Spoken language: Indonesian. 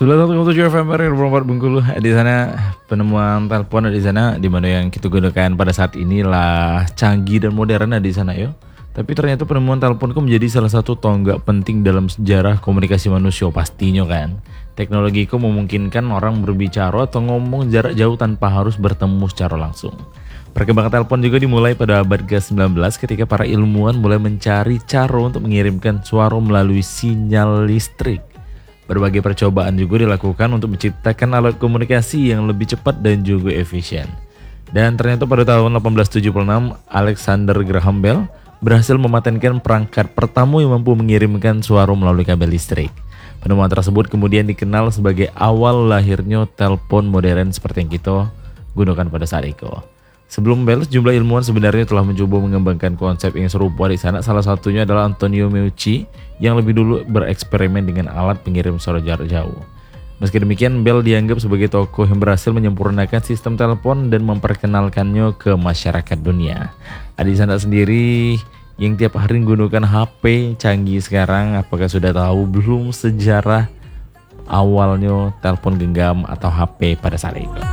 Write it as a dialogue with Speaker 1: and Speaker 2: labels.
Speaker 1: 917 FM RRI 24 Bengkulu. Di sana penemuan telepon di sana, di mana yang kita gunakan pada saat inilah canggih dan modern di sana yo. Tapi ternyata penemuan telepon itu menjadi salah satu tonggak penting dalam sejarah komunikasi manusia pastinya kan. Teknologi itu memungkinkan orang berbicara atau ngomong jarak jauh tanpa harus bertemu secara langsung. Perkembangan telepon juga dimulai pada abad ke-19 ketika para ilmuwan mulai mencari cara untuk mengirimkan suara melalui sinyal listrik. Berbagai percobaan juga dilakukan untuk menciptakan alat komunikasi yang lebih cepat dan juga efisien. Dan ternyata pada tahun 1876, Alexander Graham Bell berhasil mematenkan perangkat pertama yang mampu mengirimkan suara melalui kabel listrik. Penemuan tersebut kemudian dikenal sebagai awal lahirnya telepon modern seperti yang kita gunakan pada saat itu. Sebelum Bell, sejumlah ilmuwan sebenarnya telah mencoba mengembangkan konsep yang serupa di sana. Salah satunya adalah Antonio Meucci yang lebih dulu bereksperimen dengan alat pengirim suara jarak jauh. Meski demikian, Bell dianggap sebagai tokoh yang berhasil menyempurnakan sistem telepon dan memperkenalkannya ke masyarakat dunia. Di sana sendiri yang tiap hari menggunakan HP canggih sekarang, apakah sudah tahu belum sejarah awalnya telepon genggam atau HP pada saat itu?